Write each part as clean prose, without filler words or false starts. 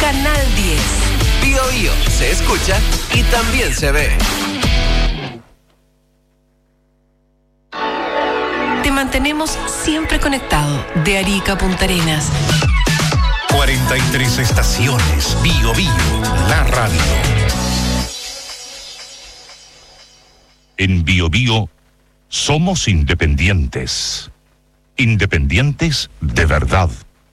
Canal 10. Bío Bío se escucha y también se ve. Te mantenemos siempre conectado de Arica a Punta Arenas. 43 estaciones. Bío Bío, la radio. En Bío Bío somos independientes. Independientes de verdad.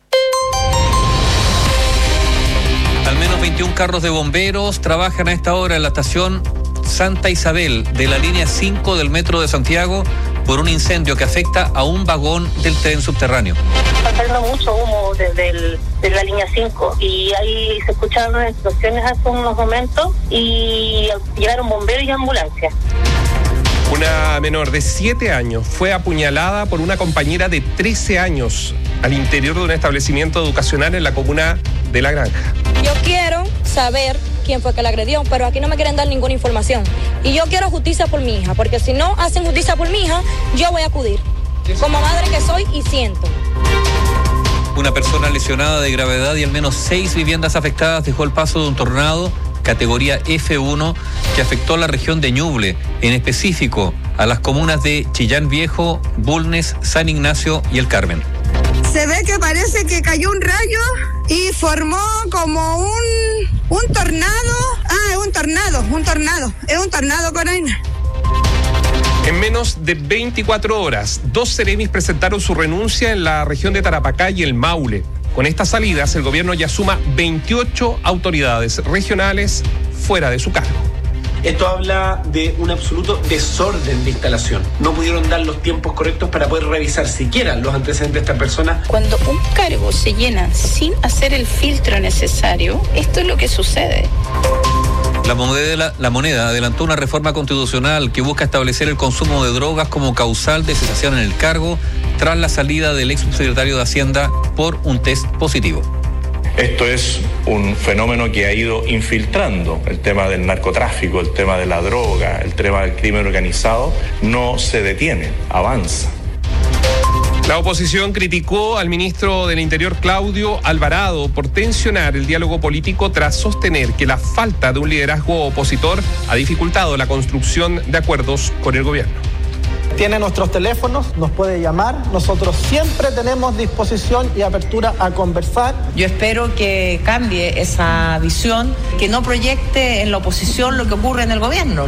Al menos 21 carros de bomberos trabajan a esta hora en la estación Santa Isabel de la línea 5 del Metro de Santiago por un incendio que afecta a un vagón del tren subterráneo. Está saliendo mucho humo desde la línea 5 y ahí se escucharon explosiones hace unos momentos y llegaron bomberos y ambulancias. Una menor de 7 años fue apuñalada por una compañera de 13 años al interior de un establecimiento educacional en la comuna de La Granja. Yo quiero saber quién fue que la agredió, pero aquí no me quieren dar ninguna información. Y yo quiero justicia por mi hija, porque si no hacen justicia por mi hija, yo voy a acudir. Como madre que soy y siento. Una persona lesionada de gravedad y al menos 6 viviendas afectadas dejó el paso de un tornado categoría F1 que afectó a la región de Ñuble, en específico a las comunas de Chillán Viejo, Bulnes, San Ignacio y El Carmen. Se ve que parece que cayó un rayo y formó como un tornado. Es un tornado, Coraina. En menos de 24 horas, 2 seremis presentaron su renuncia en la región de Tarapacá y el Maule. Con estas salidas, el gobierno ya suma 28 autoridades regionales fuera de su cargo. Esto habla de un absoluto desorden de instalación. No pudieron dar los tiempos correctos para poder revisar siquiera los antecedentes de esta persona. Cuando un cargo se llena sin hacer el filtro necesario, esto es lo que sucede. La moneda adelantó una reforma constitucional que busca establecer el consumo de drogas como causal de cesación en el cargo tras la salida del ex subsecretario de Hacienda por un test positivo. Esto es un fenómeno que ha ido infiltrando el tema del narcotráfico, el tema de la droga, el tema del crimen organizado. No se detiene, avanza. La oposición criticó al ministro del Interior, Claudio Alvarado, por tensionar el diálogo político tras sostener que la falta de un liderazgo opositor ha dificultado la construcción de acuerdos con el gobierno. Tiene nuestros teléfonos, nos puede llamar. Nosotros siempre tenemos disposición y apertura a conversar. Yo espero que cambie esa visión, que no proyecte en la oposición lo que ocurre en el gobierno.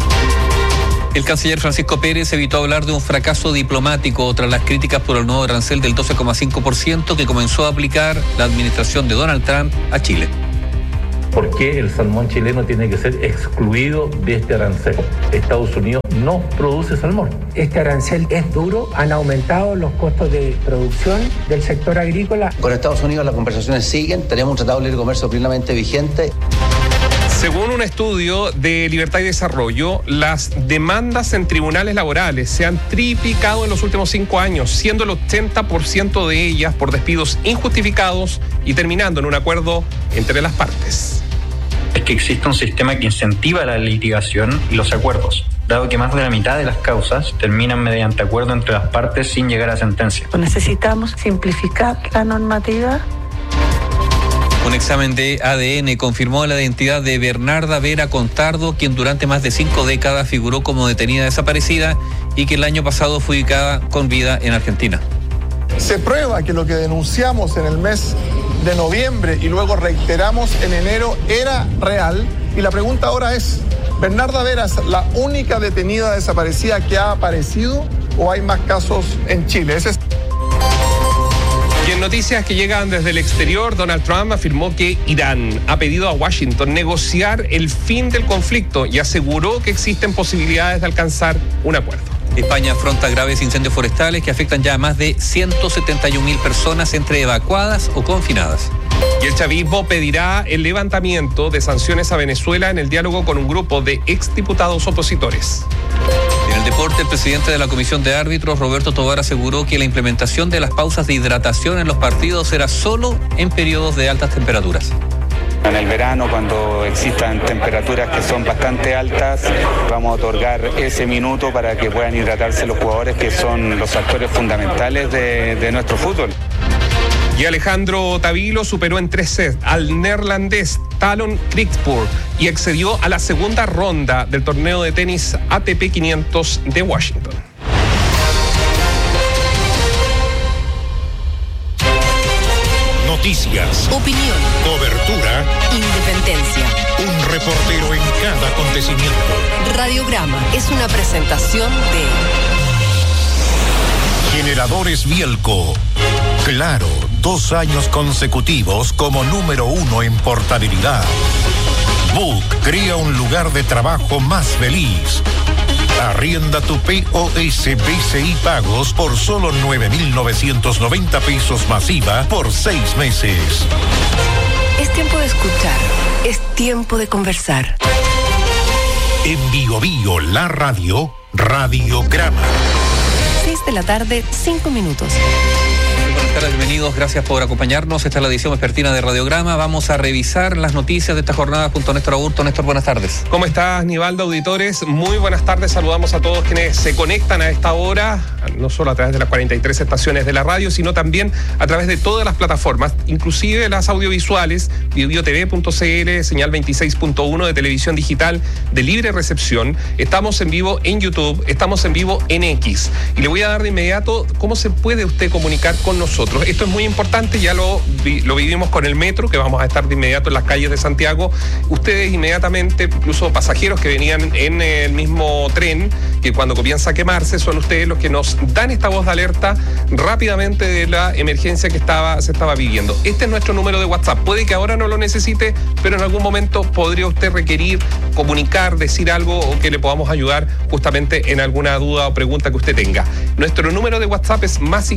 El canciller Francisco Pérez evitó hablar de un fracaso diplomático tras las críticas por el nuevo arancel del 12,5% que comenzó a aplicar la administración de Donald Trump a Chile. ¿Por qué el salmón chileno tiene que ser excluido de este arancel? Estados Unidos no produce salmón. Este arancel es duro, han aumentado los costos de producción del sector agrícola. Con Estados Unidos las conversaciones siguen, tenemos un tratado de libre comercio plenamente vigente. Según un estudio de Libertad y Desarrollo, las demandas en tribunales laborales se han triplicado en los últimos 5 años, siendo el 80% de ellas por despidos injustificados y terminando en un acuerdo entre las partes. Es que existe un sistema que incentiva la litigación y los acuerdos, dado que más de la mitad de las causas terminan mediante acuerdo entre las partes sin llegar a sentencia. Necesitamos simplificar la normativa. Un examen de ADN confirmó la identidad de Bernarda Vera Contardo, quien durante más de 5 décadas figuró como detenida desaparecida y que el año pasado fue ubicada con vida en Argentina. Se prueba que lo que denunciamos en el mes de noviembre y luego reiteramos en enero era real. Y la pregunta ahora es, ¿Bernarda Vera es la única detenida desaparecida que ha aparecido o hay más casos en Chile? Y en noticias que llegan desde el exterior, Donald Trump afirmó que Irán ha pedido a Washington negociar el fin del conflicto y aseguró que existen posibilidades de alcanzar un acuerdo. España afronta graves incendios forestales que afectan ya a más de 171.000 personas entre evacuadas o confinadas. Y el chavismo pedirá el levantamiento de sanciones a Venezuela en el diálogo con un grupo de exdiputados opositores. En el deporte, el presidente de la Comisión de Árbitros, Roberto Tovar, aseguró que la implementación de las pausas de hidratación en los partidos será solo en periodos de altas temperaturas. En el verano, cuando existan temperaturas que son bastante altas, vamos a otorgar ese minuto para que puedan hidratarse los jugadores que son los actores fundamentales de nuestro fútbol. Y Alejandro Tavilo superó en 3 sets al neerlandés Talon Kriksburg y accedió a la segunda ronda del torneo de tenis ATP 500 de Washington. Noticias, Opinión, cobertura, independencia. un reportero en cada acontecimiento. Radiograma es una presentación de Generadores Bielco. Claro, 2 años consecutivos como número 1 en portabilidad. Book crea un lugar de trabajo más feliz. Arrienda tu POS BCI Pagos por solo 9.990 pesos masiva por 6 meses. Es tiempo de escuchar, es tiempo de conversar. En Bio Bio, la radio, Radiograma. 6 de la tarde, 5 minutos. Buenas tardes, bienvenidos, gracias por acompañarnos. Esta es la edición vespertina de Radiograma. Vamos a revisar las noticias de esta jornada junto a Néstor Aburto. Néstor, buenas tardes. ¿Cómo estás, Nivaldo, auditores? Muy buenas tardes, saludamos a todos quienes se conectan a esta hora, no solo a través de las 43 estaciones de la radio, sino también a través de todas las plataformas, inclusive las audiovisuales, biobiotv.cl, señal 26.1 de televisión digital de libre recepción. Estamos en vivo en YouTube, estamos en vivo en X. Y le voy a dar de inmediato cómo se puede usted comunicar con nosotros. Esto es muy importante, ya lo vivimos con el metro, que vamos a estar de inmediato en las calles de Santiago. Ustedes inmediatamente, incluso pasajeros que venían en el mismo tren, que cuando comienza a quemarse, son ustedes los que nos dan esta voz de alerta rápidamente de la emergencia que se estaba viviendo. Este es nuestro número de WhatsApp. Puede que ahora no lo necesite, pero en algún momento podría usted requerir comunicar, decir algo o que le podamos ayudar justamente en alguna duda o pregunta que usted tenga. Nuestro número de WhatsApp es más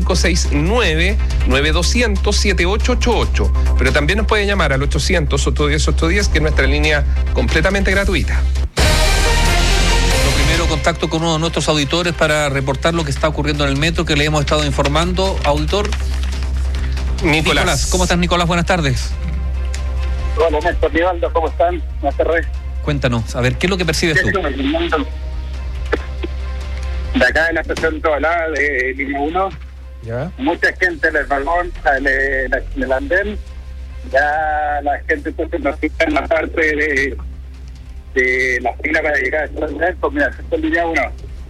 569-9200-7888. Pero también nos puede llamar al 800-810-810, que es nuestra línea completamente gratuita. Primero contacto con uno de nuestros auditores para reportar lo que está ocurriendo en el metro, que le hemos estado informando. Auditor Nicolás. ¿Cómo estás, Nicolás? Buenas tardes. Hola, Néstor, Nivaldo, ¿cómo están? Buenas tardes. Cuéntanos, a ver, ¿qué es lo que percibes tú? De acá en la estación Tobalá de línea 1, ¿ya? Mucha gente en el vagón, en el andén. Ya la gente entonces nos fija en la parte de la fila para llegar a Santander, pues mira, esto es línea 1.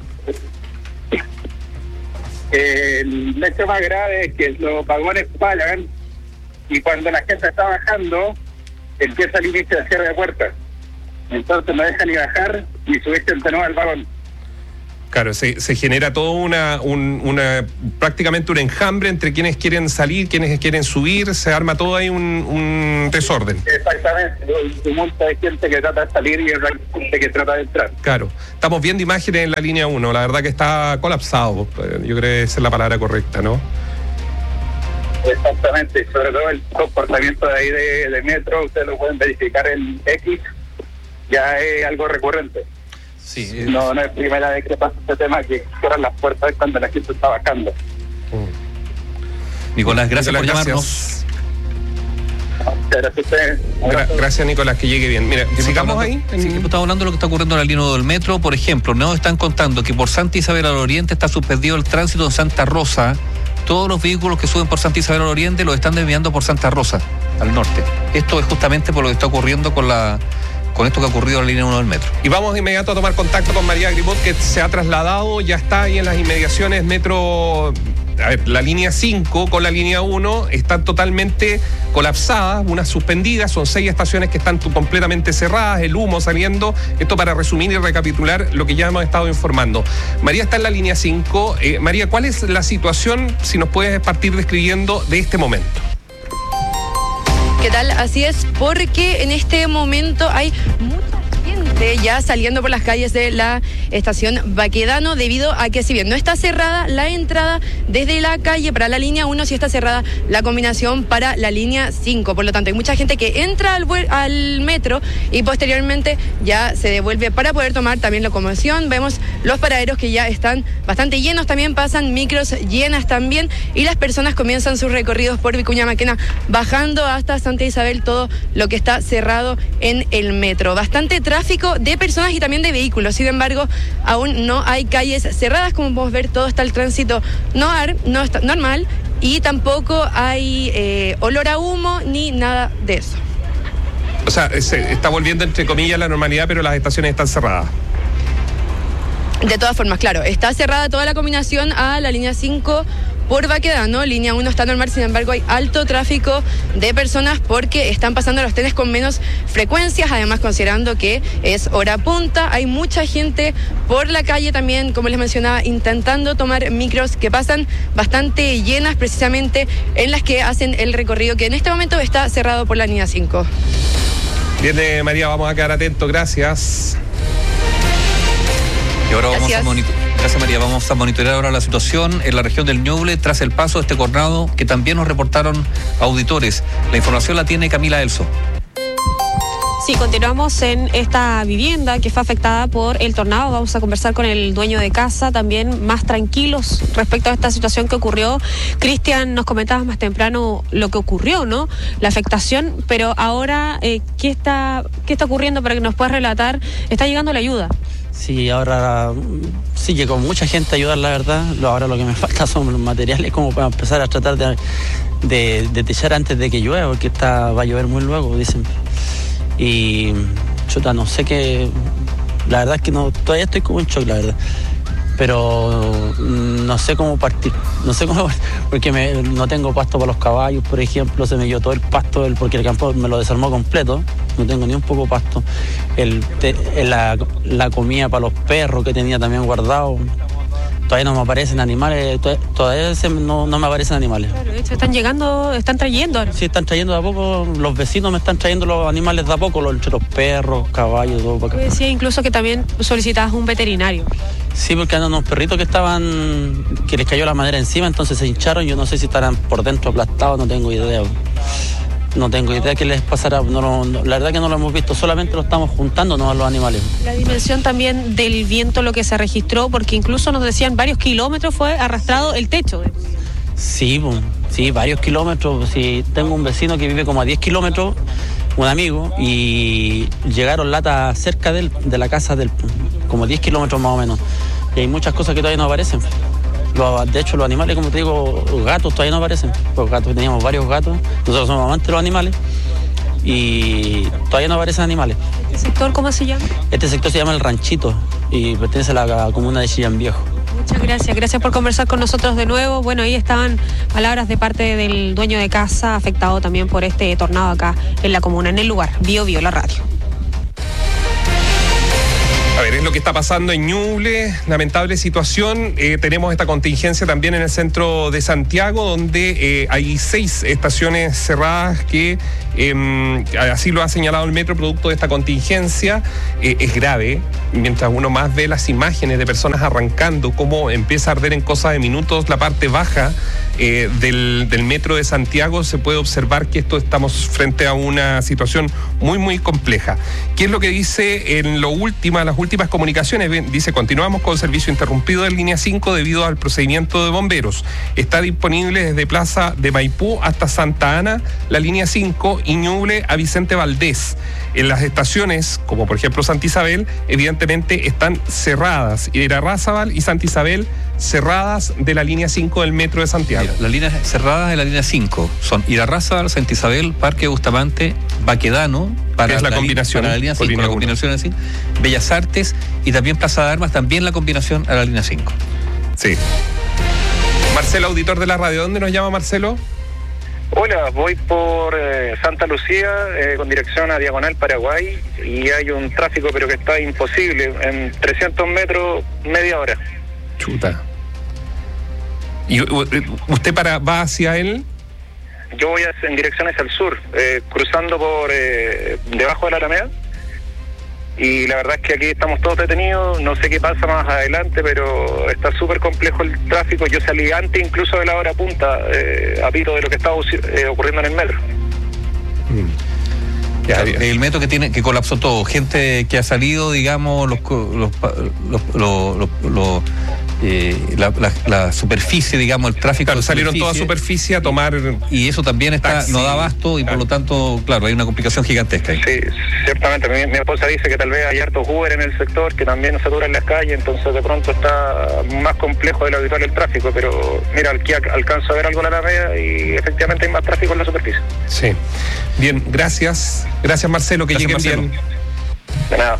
El hecho más grave es que los vagones paran y cuando la gente está bajando empieza el inicio de cierre de puertas. Entonces no dejan ni bajar ni subirse de nuevo al vagón. Claro, se genera todo prácticamente un enjambre entre quienes quieren salir, quienes quieren subir, se arma todo ahí un desorden. Exactamente, un tumulto de gente que trata de salir y de gente que trata de entrar. Claro, estamos viendo imágenes en la línea 1, la verdad que está colapsado, yo creo que esa es la palabra correcta, ¿no? Exactamente, sobre todo el comportamiento de ahí de metro, ustedes lo pueden verificar en X, ya es algo recurrente. Sí, no es primera vez que pasa este tema, que cierran las puertas cuando la gente está bajando. Nicolás, gracias por llamarnos. Gracias a ustedes. Gracias, Nicolás, que llegue bien. Mira, sigamos ahí. Sí, estamos hablando de lo que está ocurriendo en la línea del metro. Por ejemplo, nos están contando que por Santa Isabel al Oriente está suspendido el tránsito en Santa Rosa. Todos los vehículos que suben por Santa Isabel al Oriente los están desviando por Santa Rosa, al norte. Esto es justamente por lo que está ocurriendo con esto que ha ocurrido en la línea 1 del metro. Y vamos de inmediato a tomar contacto con María Gribot, que se ha trasladado, ya está ahí en las inmediaciones metro. A ver, la línea 5 con la línea 1 están totalmente colapsadas, unas suspendidas, son 6 estaciones que están completamente cerradas, el humo saliendo. Esto para resumir y recapitular lo que ya hemos estado informando. María está en la línea 5. María, ¿cuál es la situación, si nos puedes partir describiendo de este momento? ¿Qué tal? Así es, porque en este momento hay mucha gente ya saliendo por las calles de la estación Baquedano, debido a que si bien no está cerrada la entrada desde la calle para la línea 1, sí está cerrada la combinación para la línea 5. Por lo tanto, hay mucha gente que entra al metro y posteriormente ya se devuelve para poder tomar también locomoción. Vemos los paraderos que ya están bastante llenos, también pasan micros llenas también, y las personas comienzan sus recorridos por Vicuña Maquena, bajando hasta Santa Isabel, todo lo que está cerrado en el metro. Bastante tráfico de personas y también de vehículos. Sin embargo, aún no hay calles cerradas, como podemos ver, todo está el tránsito normal. y tampoco hay olor a humo ni nada de eso. O sea, se está volviendo entre comillas la normalidad, pero las estaciones están cerradas. De todas formas, claro, está cerrada toda la combinación a la línea 5 por Baquedano, línea 1 está normal, sin embargo hay alto tráfico de personas porque están pasando los trenes con menos frecuencias, además considerando que es hora punta, hay mucha gente por la calle también, como les mencionaba, intentando tomar micros que pasan bastante llenas, precisamente en las que hacen el recorrido que en este momento está cerrado por la línea 5. Bien, María, vamos a quedar atentos, gracias. Y ahora gracias María, vamos a monitorear ahora la situación en la región del Ñuble tras el paso de este tornado que también nos reportaron auditores. La información la tiene Camila Elso. Sí, continuamos en esta vivienda que fue afectada por el tornado. Vamos a conversar con el dueño de casa, también más tranquilos respecto a esta situación que ocurrió. Cristian, nos comentabas más temprano lo que ocurrió, ¿no? La afectación, pero ahora, ¿qué está ocurriendo para que nos puedas relatar? ¿Está llegando la ayuda? Sí, ahora sí llegó mucha gente a ayudar, la verdad. Ahora lo que me falta son los materiales como para empezar a tratar de techar antes de que llueva, porque va a llover muy luego, dicen. Y chuta, no sé qué, la verdad es que todavía estoy como en shock, la verdad. Pero no sé cómo partir, porque no tengo pasto para los caballos, por ejemplo, se me dio todo el pasto, porque el campo me lo desarmó completo, no tengo ni un poco pasto. La comida para los perros que tenía también guardado, todavía no me aparecen animales, todavía no me aparecen animales. Claro, de hecho están trayendo. Sí, están trayendo de a poco, los vecinos me están trayendo los animales de a poco, entre los perros, caballos, todo para acá. Decía incluso que también solicitabas un veterinario. Sí, porque andan unos perritos que les cayó la madera encima, entonces se hincharon, yo no sé si estarán por dentro aplastados, no tengo idea. No tengo idea qué les pasará, la verdad que no lo hemos visto, solamente lo estamos juntando, no a los animales. La dimensión también del viento, lo que se registró, porque incluso nos decían varios kilómetros fue arrastrado el techo. Sí, varios kilómetros. Sí, tengo un vecino que vive como a 10 kilómetros, un amigo, y llegaron latas cerca de la casa como 10 kilómetros más o menos. Y hay muchas cosas que todavía no aparecen. De hecho, los animales, como te digo, los gatos todavía no aparecen. Los gatos, teníamos varios gatos. Nosotros somos amantes de los animales y todavía no aparecen animales. ¿Este sector cómo se llama? Este sector se llama El Ranchito y pertenece a la comuna de Chillán Viejo. Muchas gracias por conversar con nosotros de nuevo. Bueno, ahí estaban palabras de parte del dueño de casa, afectado también por este tornado acá en la comuna, en el lugar. Bio, la radio. A ver, es lo que está pasando en Ñuble, lamentable situación. Tenemos esta contingencia también en el centro de Santiago, donde hay 6 estaciones cerradas que así lo ha señalado el metro, producto de esta contingencia. Es grave, mientras uno más ve las imágenes de personas arrancando, cómo empieza a arder en cosa de minutos la parte baja del metro de Santiago, se puede observar que estamos frente a una situación muy, muy compleja. ¿Qué es lo que dice en las últimas comunicaciones? Dice: continuamos con servicio interrumpido en línea 5 debido al procedimiento de bomberos. Está disponible desde Plaza de Maipú hasta Santa Ana, la línea 5, y Ñuble a Vicente Valdés. En las estaciones, como por ejemplo Santa Isabel, evidentemente están cerradas. Irarrázaval y Santa Isabel cerradas de la línea 5 del metro de Santiago. Mira, las líneas cerradas de la línea 5 son Irarrázaval, Santa Isabel, Parque Bustamante, Baquedano, para la combinación, para la línea 5, la combinación así, Bellas Artes y también Plaza de Armas, también la combinación a la línea 5. Sí. Marcelo, auditor de la radio, ¿dónde nos llama Marcelo? Hola, voy por Santa Lucía con dirección a Diagonal Paraguay y hay un tráfico pero que está imposible, en 300 metros, media hora. Chuta. ¿Y usted va hacia él? Yo voy en dirección hacia el sur, cruzando por debajo de la Alameda. Y la verdad es que aquí estamos todos detenidos, no sé qué pasa más adelante, pero está súper complejo el tráfico. Yo salí antes incluso de la hora punta, a pito de lo que estaba ocurriendo en el metro. El metro que colapsó todo, gente que ha salido, digamos, la superficie, digamos, el tráfico. Claro, salieron toda superficie a tomar. Y eso también no da abasto y por lo tanto, claro, hay una complicación gigantesca ahí. Sí, ciertamente. Mi esposa dice que tal vez hay hartos Uber en el sector que también saturan las calles, entonces de pronto está más complejo de lo habitual el tráfico, pero mira, aquí alcanzo a ver algo en la Alameda y efectivamente hay más tráfico en la superficie. Sí. Bien, gracias. Gracias, Marcelo, que lleguen bien. De nada.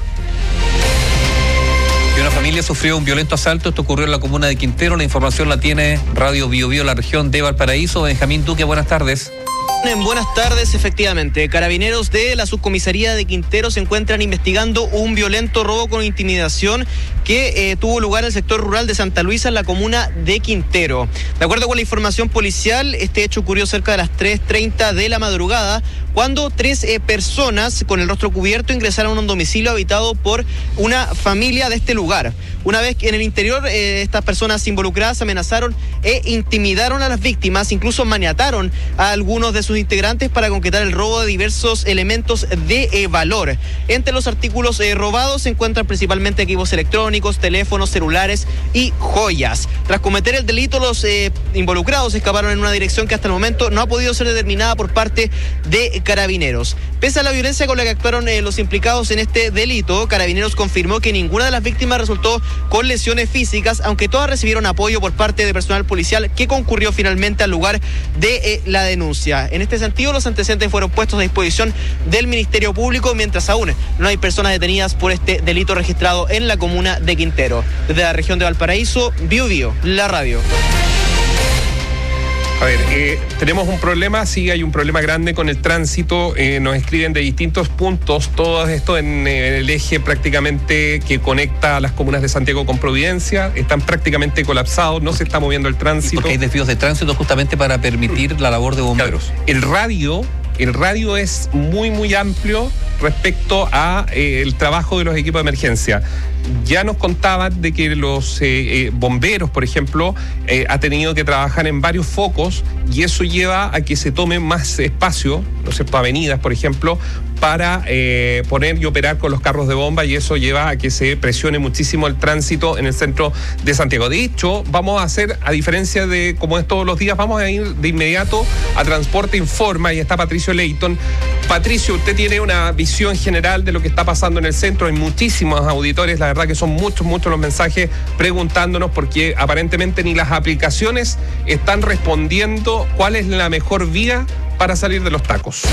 Y una familia sufrió un violento asalto. Esto ocurrió en la comuna de Quintero. La información la tiene Radio Bio Bio, la región de Valparaíso. Benjamín Duque, buenas tardes. Buenas tardes, efectivamente. Carabineros de la subcomisaría de Quintero se encuentran investigando un violento robo con intimidación que tuvo lugar en el sector rural de Santa Luisa, en la comuna de Quintero. De acuerdo con la información policial, este hecho ocurrió cerca de las 3:30 de la madrugada, cuando 3 personas con el rostro cubierto ingresaron a un domicilio habitado por una familia de este lugar. Una vez que en el interior estas personas involucradas amenazaron e intimidaron a las víctimas, incluso maniataron a algunos de sus integrantes para concretar el robo de diversos elementos de valor. Entre los artículos robados se encuentran principalmente equipos electrónicos, teléfonos, celulares y joyas. Tras cometer el delito, los involucrados escaparon en una dirección que hasta el momento no ha podido ser determinada por parte de Carabineros. Pese a la violencia con la que actuaron los implicados en este delito, Carabineros confirmó que ninguna de las víctimas resultó con lesiones físicas, aunque todas recibieron apoyo por parte de personal policial que concurrió finalmente al lugar de la denuncia. En este sentido, los antecedentes fueron puestos a disposición del Ministerio Público, mientras aún no hay personas detenidas por este delito registrado en la comuna de Quintero. Desde la región de Valparaíso, Bio Bio, la radio. A ver, tenemos un problema, sí hay un problema grande con el tránsito, nos escriben de distintos puntos, todo esto en el eje prácticamente que conecta a las comunas de Santiago con Providencia, están prácticamente colapsados, no se está moviendo el tránsito. Porque hay desvíos de tránsito justamente para permitir la labor de bomberos. Claro, el radio es muy amplio respecto a el trabajo de los equipos de emergencia. Ya nos contaban de que los bomberos, por ejemplo, ha tenido que trabajar en varios focos y eso lleva a que se tome más espacio, ¿no es cierto?, avenidas, por ejemplo, para poner y operar con los carros de bomba, y eso lleva a que se presione muchísimo el tránsito en el centro de Santiago. De hecho, vamos a hacer, a diferencia de como es todos los días, vamos a ir de inmediato a Transporte Informa y está Patricio Leighton. Patricio, usted tiene una visión general de lo que está pasando en el centro. Hay muchísimos auditores, la verdad que son muchos los mensajes preguntándonos porque aparentemente ni las aplicaciones están respondiendo cuál es la mejor vía para salir de los tacos.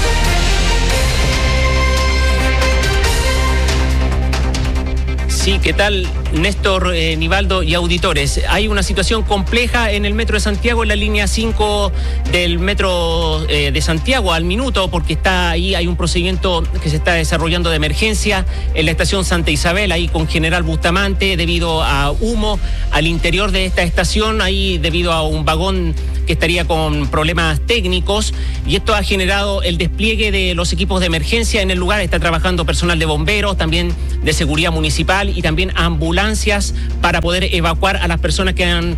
Sí, ¿qué tal, Néstor, Nivaldo y auditores? Hay una situación compleja en el metro de Santiago, en la línea 5 del metro de Santiago al minuto, porque está ahí, hay un procedimiento que se está desarrollando de emergencia en la estación Santa Isabel, ahí con General Bustamante, debido a humo al interior de esta estación, ahí debido a un vagón que estaría con problemas técnicos, y esto ha generado el despliegue de los equipos de emergencia en el lugar. Está trabajando personal de bomberos, también de seguridad municipal y también ambulancias para poder evacuar a las personas que han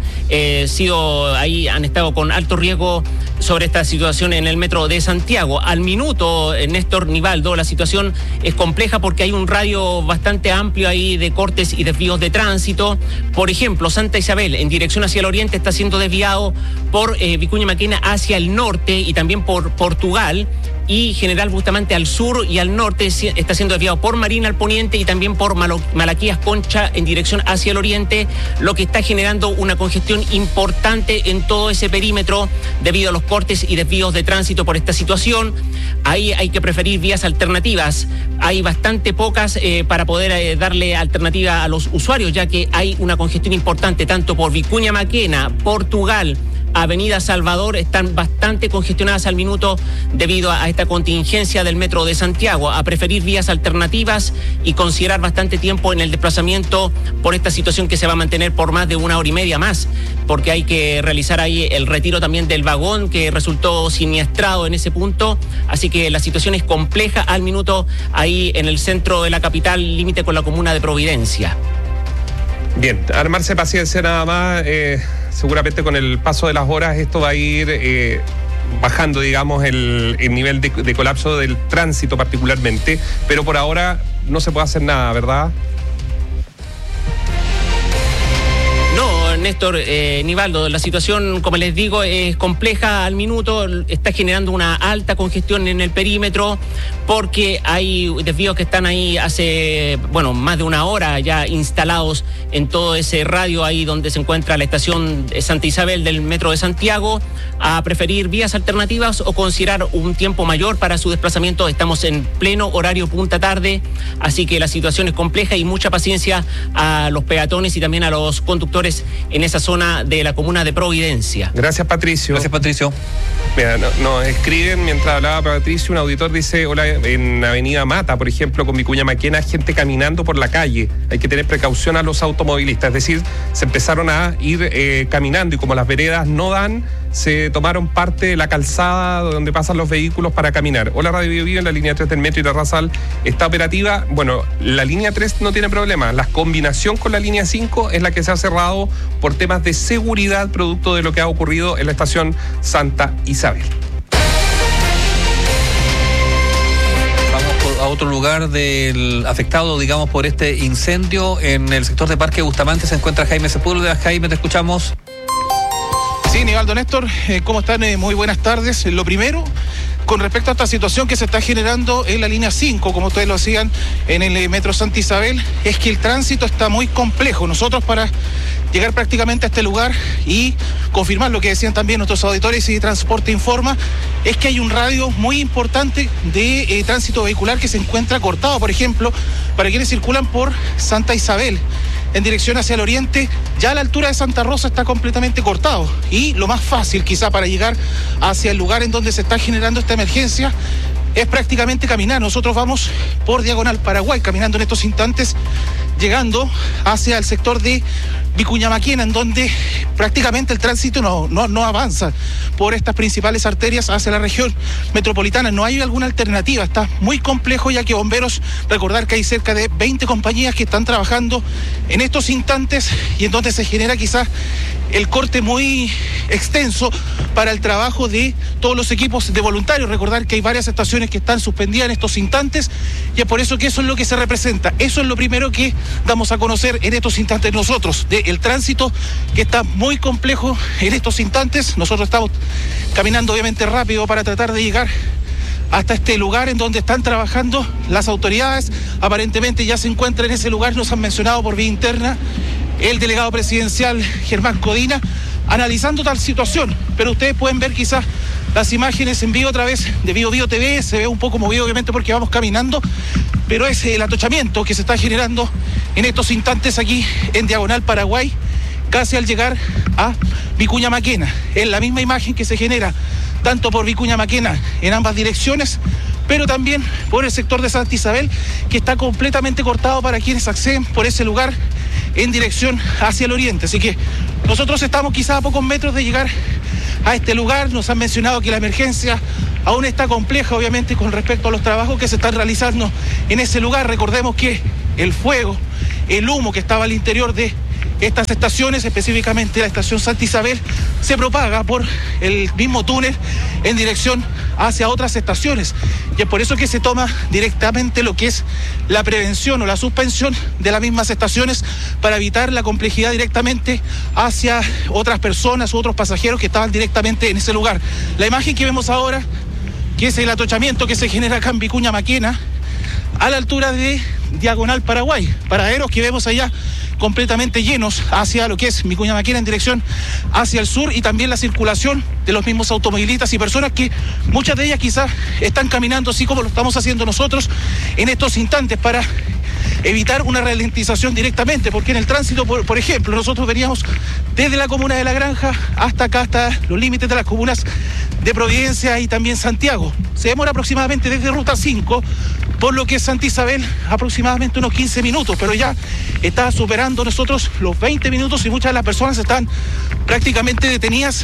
han estado con alto riesgo sobre esta situación en el metro de Santiago. Al minuto, Néstor, Nivaldo, la situación es compleja porque hay un radio bastante amplio ahí de cortes y desvíos de tránsito. Por ejemplo, Santa Isabel en dirección hacia el oriente está siendo desviado por Vicuña Maquena hacia el norte y también por Portugal, y General Bustamante al sur y al norte está siendo desviado por Marina al poniente y también por Malaquías Concha en dirección hacia el oriente, lo que está generando una congestión importante en todo ese perímetro debido a los cortes y desvíos de tránsito por esta situación. Ahí hay que preferir vías alternativas. Hay bastante pocas para poder darle alternativa a los usuarios, ya que hay una congestión importante tanto por Vicuña Maquena, Portugal, Avenida Salvador, están bastante congestionadas al minuto debido a esta contingencia del metro de Santiago. A preferir vías alternativas y considerar bastante tiempo en el desplazamiento por esta situación que se va a mantener por más de 1 hora y media más, porque hay que realizar ahí el retiro también del vagón que resultó siniestrado en ese punto. Así que la situación es compleja al minuto ahí en el centro de la capital, límite con la comuna de Providencia. Bien, armarse paciencia nada más. Seguramente con el paso de las horas esto va a ir bajando, digamos, el nivel de colapso del tránsito particularmente, pero por ahora no se puede hacer nada, ¿verdad? No, Néstor, Nivaldo, la situación, como les digo, es compleja al minuto, está generando una alta congestión en el perímetro porque hay desvíos que están ahí hace, más de una hora ya instalados en todo ese radio ahí donde se encuentra la estación Santa Isabel del Metro de Santiago, a preferir vías alternativas o considerar un tiempo mayor para su desplazamiento. Estamos en pleno horario punta tarde, así que la situación es compleja y mucha paciencia a los peatones y también a los conductores en esa zona de la comuna de Providencia. Gracias, Patricio. Gracias, Patricio. Mira, nos escriben, mientras hablaba Patricio, un auditor dice: hola, en Avenida Mata, por ejemplo, con Vicuña Maquena, gente caminando por la calle. Hay que tener precaución a los automovilistas, es decir, se empezaron a ir caminando y como las veredas no dan, se tomaron parte de la calzada donde pasan los vehículos para caminar. Hola, Radio Bio Bio, en la línea 3 del Metro y la Rasal está operativa. Bueno, la línea 3 no tiene problema. La combinación con la línea 5 es la que se ha cerrado por temas de seguridad, producto de lo que ha ocurrido en la estación Santa Isabel. Vamos a otro lugar del afectado, digamos, por este incendio en el sector de Parque Bustamante. Se encuentra Jaime Sepúlveda. Jaime, te escuchamos. Sí, Nivaldo, Néstor, ¿cómo están? Muy buenas tardes. Lo primero, con respecto a esta situación que se está generando en la línea 5, como ustedes lo hacían en el Metro Santa Isabel, es que el tránsito está muy complejo. Nosotros, para llegar prácticamente a este lugar y confirmar lo que decían también nuestros auditores y Transporte Informa, es que hay un radio muy importante de tránsito vehicular que se encuentra cortado. Por ejemplo, para quienes circulan por Santa Isabel en dirección hacia el oriente, ya a la altura de Santa Rosa está completamente cortado. Y lo más fácil quizá para llegar hacia el lugar en donde se está generando esta emergencia es prácticamente caminar. Nosotros vamos por Diagonal Paraguay, caminando en estos instantes, llegando hacia el sector de Vicuña Maquena, en donde prácticamente el tránsito no avanza por estas principales arterias hacia la región metropolitana. No hay alguna alternativa, está muy complejo, ya que bomberos, recordar que hay cerca de 20 compañías que están trabajando en estos instantes y en donde se genera quizás el corte muy extenso para el trabajo de todos los equipos de voluntarios. Recordar que hay varias estaciones que están suspendidas en estos instantes y es por eso que eso es lo que se representa. Eso es lo primero que damos a conocer en estos instantes nosotros, del tránsito que está muy complejo en estos instantes. Nosotros estamos caminando obviamente rápido para tratar de llegar hasta este lugar en donde están trabajando las autoridades. Aparentemente ya se encuentra en ese lugar, nos han mencionado por vía interna el delegado presidencial Germán Codina, analizando tal situación. Pero ustedes pueden ver quizás las imágenes en vivo a través de Bio Bio TV, se ve un poco movido obviamente porque vamos caminando, pero es el atochamiento que se está generando en estos instantes aquí en Diagonal Paraguay, casi al llegar a Vicuña Maquena. Es la misma imagen que se genera tanto por Vicuña Maquena en ambas direcciones, pero también por el sector de Santa Isabel, que está completamente cortado para quienes acceden por ese lugar en dirección hacia el oriente. Así que nosotros estamos quizás a pocos metros de llegar a este lugar. Nos han mencionado que la emergencia aún está compleja, obviamente, con respecto a los trabajos que se están realizando en ese lugar. Recordemos que el fuego, el humo que estaba al interior de estas estaciones, específicamente la estación Santa Isabel, se propaga por el mismo túnel en dirección hacia otras estaciones. Y es por eso que se toma directamente lo que es la prevención o la suspensión de las mismas estaciones para evitar la complejidad directamente hacia otras personas u otros pasajeros que estaban directamente en ese lugar. La imagen que vemos ahora, que es el atochamiento que se genera acá en Vicuña Maquena, a la altura de Diagonal Paraguay, paraderos que vemos allá completamente llenos hacia lo que es Vicuña Maquena en dirección hacia el sur, y también la circulación de los mismos automovilistas y personas que muchas de ellas quizás están caminando así como lo estamos haciendo nosotros en estos instantes para evitar una ralentización directamente, porque en el tránsito, por ejemplo, nosotros veníamos desde la comuna de La Granja hasta acá, hasta los límites de las comunas de Providencia y también Santiago. Se demora aproximadamente desde Ruta 5, por lo que es Santa Isabel, aproximadamente unos 15 minutos, pero ya está superando nosotros los 20 minutos y muchas de las personas están prácticamente detenidas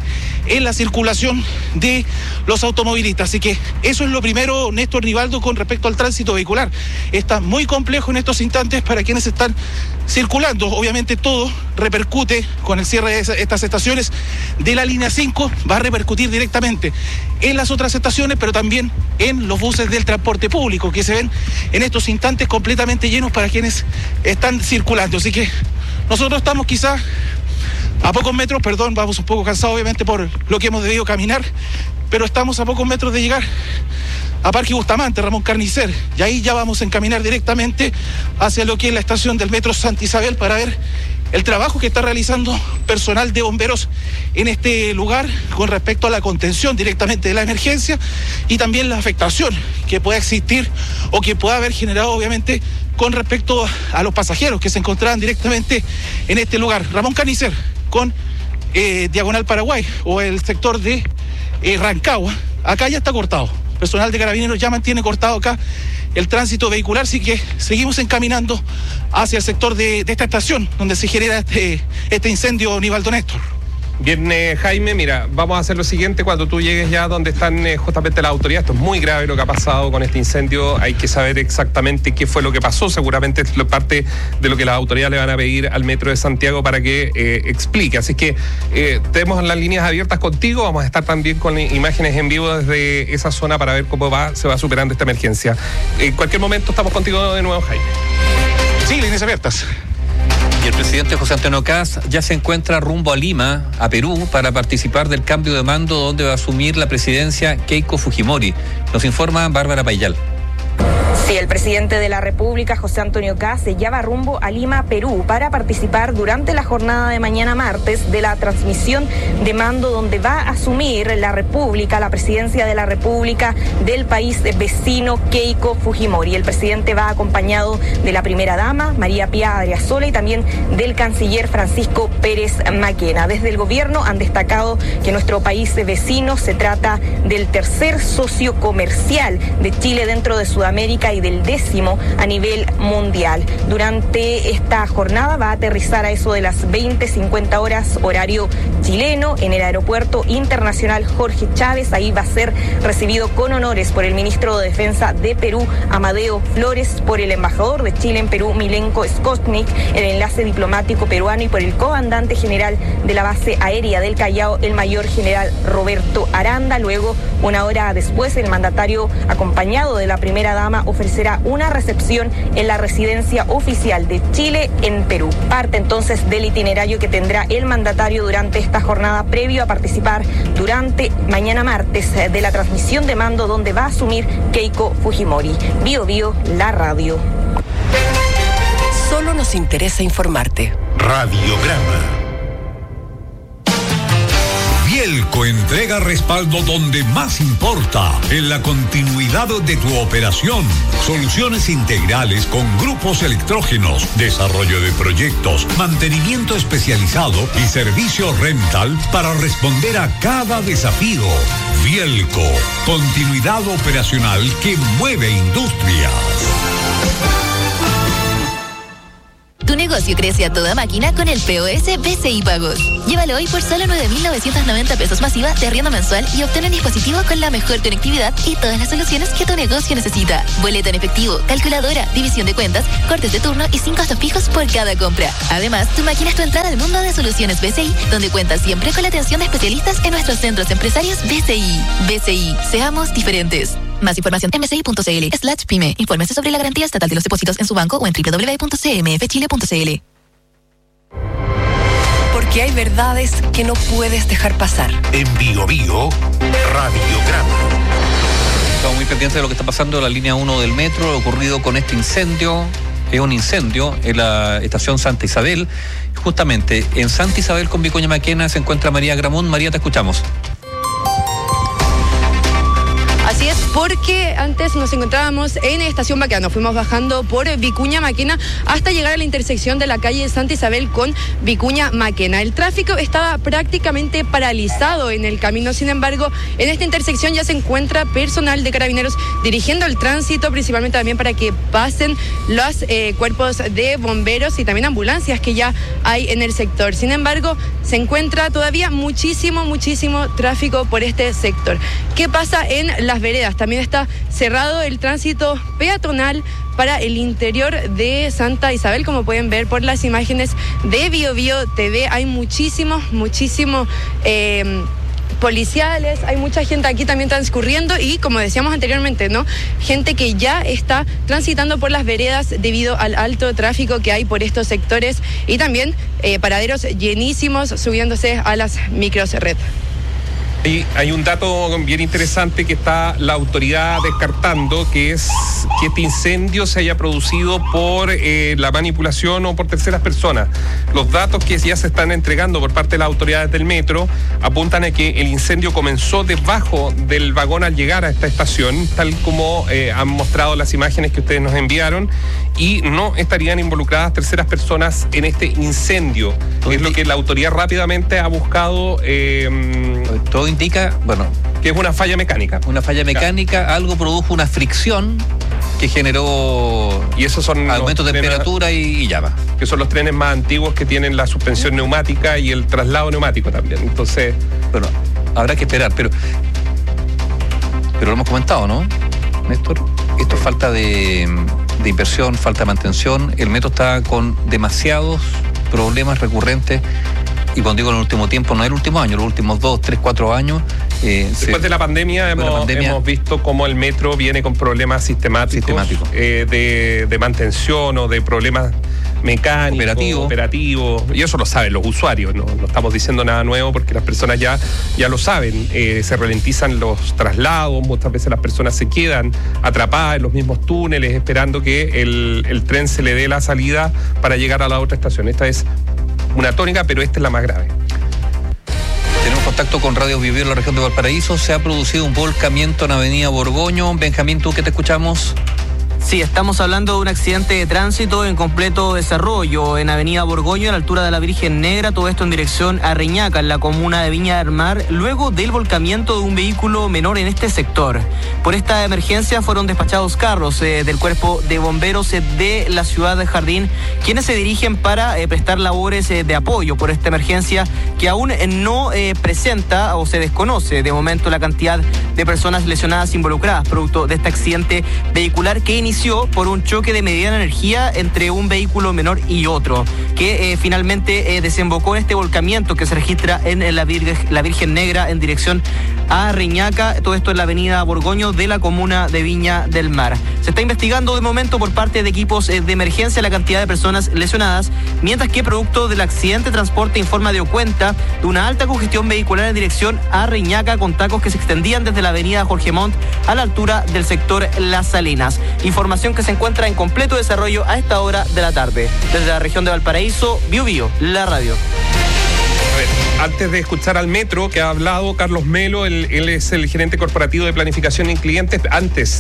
en la circulación de los automovilistas. Así que eso es lo primero, Néstor, Nivaldo, con respecto al tránsito vehicular. Está muy complejo en estos instantes para quienes están circulando. Obviamente todo repercute con el cierre de estas estaciones de la línea 5, va a repercutir directamente en las otras estaciones, pero también en los buses del transporte público, que se ven en estos instantes completamente llenos para quienes están circulando. Así que nosotros estamos quizás a pocos metros, vamos un poco cansados obviamente por lo que hemos debido caminar, pero estamos a pocos metros de llegar a Parque Bustamante, Ramón Carnicer, y ahí ya vamos a encaminar directamente hacia lo que es la estación del metro Santa Isabel para ver el trabajo que está realizando personal de bomberos en este lugar con respecto a la contención directamente de la emergencia y también la afectación que pueda existir o que pueda haber generado obviamente con respecto a los pasajeros que se encontraban directamente en este lugar. Ramón Carnicer con Diagonal Paraguay o el sector de Rancagua, acá ya está cortado. Personal de Carabineros ya mantiene cortado acá el tránsito vehicular, así que seguimos encaminando hacia el sector de esta estación donde se genera este incendio, Nivaldo Néstor. Bien, Jaime, mira, vamos a hacer lo siguiente cuando tú llegues ya donde están justamente las autoridades. Esto es muy grave lo que ha pasado con este incendio, hay que saber exactamente qué fue lo que pasó, seguramente es parte de lo que las autoridades le van a pedir al Metro de Santiago para que explique. Así que tenemos las líneas abiertas contigo, vamos a estar también con imágenes en vivo desde esa zona para ver cómo se va superando esta emergencia. En cualquier momento estamos contigo de nuevo, Jaime. Sí, líneas abiertas. Y el presidente José Antonio Kast ya se encuentra rumbo a Lima, a Perú, para participar del cambio de mando donde va a asumir la presidencia Keiko Fujimori. Nos informa Bárbara Payal. Sí, el presidente de la República, José Antonio Kast, ya va rumbo a Lima, Perú, para participar durante la jornada de mañana martes de la transmisión de mando donde va a asumir la República, la presidencia de la República del país vecino Keiko Fujimori. El presidente va acompañado de la primera dama, María Pía Adriasola, y también del canciller Francisco Pérez Maquena. Desde el gobierno han destacado que nuestro país vecino se trata del tercer socio comercial de Chile dentro de Sudamérica y del 10º a nivel mundial. Durante esta jornada va a aterrizar a eso de las 20:50 horas horario chileno en el Aeropuerto Internacional Jorge Chávez. Ahí va a ser recibido con honores por el ministro de Defensa de Perú, Amadeo Flores, por el embajador de Chile en Perú, Milenko Skotnik, el enlace diplomático peruano, y por el comandante general de la base aérea del Callao, el mayor general Roberto Aranda. Luego, una hora después, el mandatario, acompañado de la primera dama, ofrecerá una recepción en la residencia oficial de Chile en Perú. Parte entonces del itinerario que tendrá el mandatario durante esta jornada previo a participar durante mañana martes de la transmisión de mando donde va a asumir Keiko Fujimori. Bio Bio, la radio. Solo nos interesa informarte. Radiograma. Bielco entrega respaldo donde más importa, en la continuidad de tu operación. Soluciones integrales con grupos electrógenos, desarrollo de proyectos, mantenimiento especializado y servicio rental para responder a cada desafío. Bielco, continuidad operacional que mueve industrias. Tu negocio crece a toda máquina con el POS BCI Pagos. Llévalo hoy por solo 9.990 pesos masiva de arriendo mensual y obtén un dispositivo con la mejor conectividad y todas las soluciones que tu negocio necesita. Boleto en efectivo, calculadora, división de cuentas, cortes de turno y 5 costos fijos por cada compra. Además, tu máquina es tu entrada al mundo de soluciones BCI, donde cuentas siempre con la atención de especialistas en nuestros centros empresarios BCI. BCI, seamos diferentes. Más información en bci.cl/pyme. Infórmese sobre la garantía estatal de los depósitos en su banco o en www.cmfchile.cl. Porque hay verdades que no puedes dejar pasar. En Bio Bio, Radiograma. Estamos muy pendientes de lo que está pasando en la línea 1 del metro, lo ocurrido con este incendio. Es un incendio en la estación Santa Isabel. Justamente en Santa Isabel con Vicuña Maquena se encuentra María Gramón. María, te escuchamos. Así es, porque antes nos encontrábamos en Estación Baquedano, fuimos bajando por Vicuña Maquena hasta llegar a la intersección de la calle Santa Isabel con Vicuña Maquena. El tráfico estaba prácticamente paralizado en el camino, sin embargo, en esta intersección ya se encuentra personal de Carabineros dirigiendo el tránsito, principalmente también para que pasen los cuerpos de bomberos y también ambulancias que ya hay en el sector. Sin embargo, se encuentra todavía muchísimo tráfico por este sector. ¿Qué pasa en las veredas? También está cerrado el tránsito peatonal para el interior de Santa Isabel, como pueden ver por las imágenes de Bio Bio TV. Hay muchísimo policiales, hay mucha gente aquí también transcurriendo y, como decíamos anteriormente, ¿no? Gente que ya está transitando por las veredas debido al alto tráfico que hay por estos sectores y también paraderos llenísimos subiéndose a las micros red. Hay un dato bien interesante que está la autoridad descartando, que es que este incendio se haya producido por la manipulación o por terceras personas. Los datos que ya se están entregando por parte de las autoridades del metro apuntan a que el incendio comenzó debajo del vagón al llegar a esta estación, tal como han mostrado las imágenes que ustedes nos enviaron, y no estarían involucradas terceras personas en este incendio. Es lo que la autoridad rápidamente ha buscado. Todo indica, bueno, que es una falla mecánica. Una falla mecánica, claro. Algo produjo una fricción que generó y esos son aumento de temperatura y llama. Que son los trenes más antiguos que tienen la suspensión neumática y el traslado neumático también. Entonces, bueno, habrá que esperar, pero lo hemos comentado, ¿no, Néstor? Esto es falta de inversión, falta de mantención. El metro está con demasiados problemas recurrentes. Y cuando digo en el último tiempo, no es el último año, los últimos 2, 3, 4 años. Después de la pandemia hemos visto cómo el metro viene con problemas sistemáticos. De mantención o de problemas mecánicos, operativos. Y eso lo saben los usuarios, no estamos diciendo nada nuevo porque las personas ya lo saben. Se ralentizan los traslados, muchas veces las personas se quedan atrapadas en los mismos túneles esperando que el tren se le dé la salida para llegar a la otra estación. Esta es una tónica, pero esta es la más grave. Tenemos contacto con Radio Biobío en la región de Valparaíso. Se ha producido un volcamiento en Avenida Borgoño. Benjamín, ¿tú qué te escuchamos? Sí, estamos hablando de un accidente de tránsito en completo desarrollo en Avenida Borgoño, a la altura de la Virgen Negra, todo esto en dirección a Reñaca, en la comuna de Viña del Mar, luego del volcamiento de un vehículo menor en este sector. Por esta emergencia fueron despachados carros del cuerpo de bomberos de la ciudad de Jardín, quienes se dirigen para prestar labores de apoyo por esta emergencia que aún no presenta o se desconoce de momento la cantidad de personas lesionadas involucradas, producto de este accidente vehicular que inició por un choque de mediana energía entre un vehículo menor y otro, que finalmente desembocó en este volcamiento que se registra en la Virgen Negra en dirección a Reñaca, todo esto en la avenida Borgoño de la comuna de Viña del Mar. Se está investigando de momento por parte de equipos de emergencia la cantidad de personas lesionadas, mientras que producto del accidente Transporte informa dio cuenta de una alta congestión vehicular en dirección a Reñaca con tacos que se extendían desde la avenida Jorge Montt a la altura del sector Las Salinas. Información que se encuentra en completo desarrollo a esta hora de la tarde. Desde la región de Valparaíso, Biobío, la radio. A ver, antes de escuchar al metro que ha hablado Carlos Melo, él es el gerente corporativo de planificación en clientes. Antes,